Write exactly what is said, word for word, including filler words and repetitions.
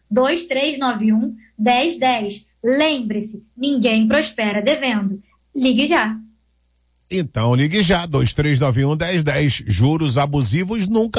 dois três nove um, um zero um zero. Lembre-se, ninguém prospera devendo. Ligue já. Então ligue já, dois três nove um, um zero um zero. Juros abusivos nunca